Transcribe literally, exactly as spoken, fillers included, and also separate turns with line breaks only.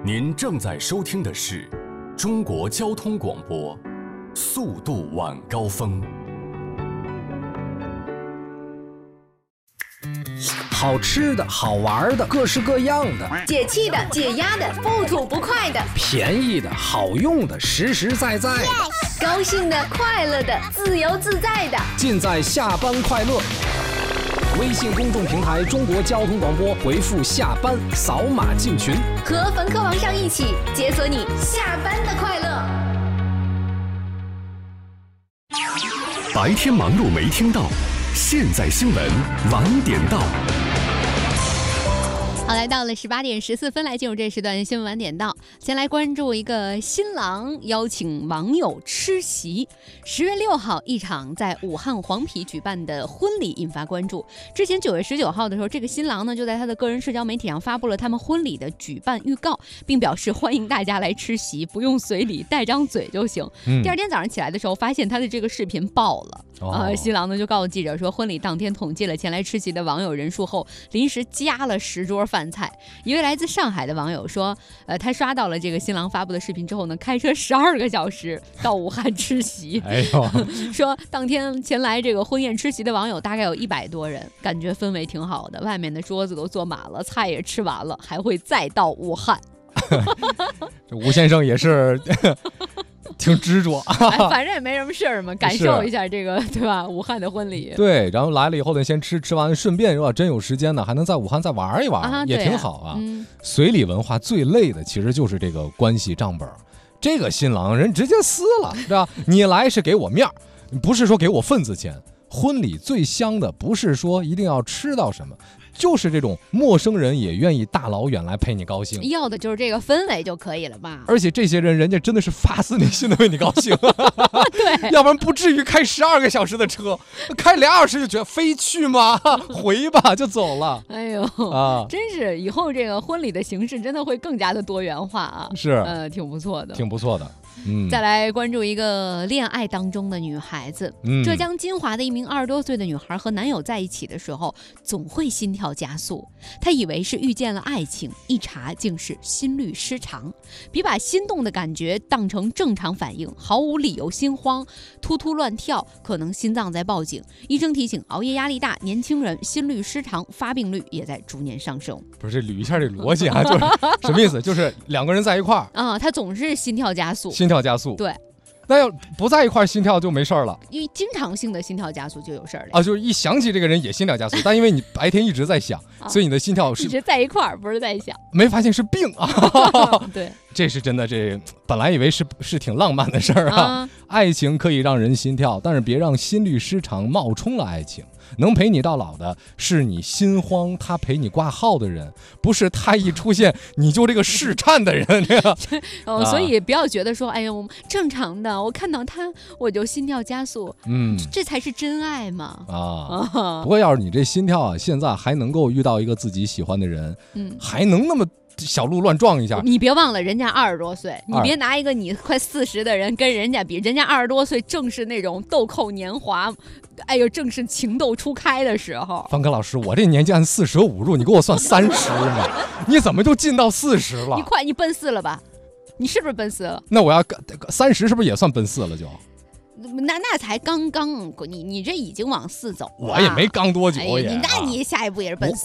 您正在收听的是中国交通广播，速度晚高峰。
好吃的好玩的各式各样的，
解气的解压的不吐不快的，
便宜的好用的实实在在的，
yes! 高兴的快乐的自由自在的，
尽在下班快乐。微信公众平台中国交通广播，回复下班扫码进群，
和冯科王上一起解锁你下班的快乐。
白天忙碌没听到，现在新闻晚点到。
好，来到了十八点十四分，来进入这时段新闻晚点到。先来关注一个新郎邀请网友吃席。十月六号，一场在武汉黄陂举办的婚礼引发关注。之前九月十九号的时候，这个新郎呢就在他的个人社交媒体上发布了他们婚礼的举办预告，并表示欢迎大家来吃席，不用随礼，带张嘴就行。嗯、第二天早上起来的时候，发现他的这个视频爆了。哦、呃，新郎呢就告诉记者说，婚礼当天统计了前来吃席的网友人数后，临时加了十桌饭菜。一位来自上海的网友说，呃，他刷到了这个新郎发布的视频之后呢，开车十二个小时到武汉吃席。哎呦，说当天前来这个婚宴吃席的网友大概有一百多人，感觉氛围挺好的，外面的桌子都坐满了，菜也吃完了，还会再到武汉。
这吴先生也是挺执着、
哎、反正也没什么事儿嘛，感受一下这个对吧？武汉的婚礼，
对，然后来了以后呢，先吃吃完，顺便如果真有时间呢，还能在武汉再玩一玩，
啊、
也挺好啊。
嗯、
随礼文化最累的其实就是这个关系账本，这个新郎人直接撕了，是吧？你来是给我面儿，不是说给我份子钱。婚礼最香的不是说一定要吃到什么，就是这种陌生人也愿意大老远来陪你高兴，
要的就是这个氛围就可以了嘛。
而且这些人人家真的是发自内心的为你高兴
对，
要不然不至于开十二个小时的车，开俩小时就觉得非去吗？回吧就走了。
哎呦
啊，
真是以后这个婚礼的形式真的会更加的多元化啊。
是，
呃，挺不错的，
挺不错的。
嗯，再来关注一个恋爱当中的女孩子。嗯、浙江金华的一名二十多岁的女孩和男友在一起的时候，总会心跳加速。她以为是遇见了爱情，一查竟是心律失常，比把心动的感觉当成正常反应，毫无理由心慌，突突乱跳，可能心脏在报警。医生提醒，熬夜压力大，年轻人心律失常发病率也在逐年上升。
不是，捋一下这逻辑啊，就是什么意思？就是两个人在一块儿
啊，他总是心跳加速。
心跳加速，
对，
那要不在一块心跳就没事了，
因为经常性的心跳加速就有事了
啊，就是一想起这个人也心跳加速，但因为你白天一直在想，啊、所以你的心跳是
一直在一块儿，不是在想，
没发现是病啊。
对，
这是真的，这本来以为是是挺浪漫的事儿啊。啊爱情可以让人心跳，但是别让心律失常冒充了爱情。能陪你到老的是你心慌他陪你挂号的人，不是他一出现你就这个试颤的人。这个
哦，所以不要觉得说，哎呀，我正常的，我看到他我就心跳加速，嗯，这才是真爱嘛。
啊，啊不过要是你这心跳啊，现在还能够遇到一个自己喜欢的人，嗯，还能那么小鹿乱撞一下，
你别忘了人家二十多岁，你别拿一个你快四十的人跟人家比，人家二十多岁正是那种豆蔻年华，哎呦，正是情窦初开的时候。
方科老师，我这年纪按四舍五入，你给我算三十嘛？你怎么就进到四十了？
你快，你奔四了吧？你是不是奔四了？
那我要三十，是不是也算奔四了就？
那那才刚刚，你你这已经往四走了。
我也没刚多久也。
哎、那你下一步也是奔四。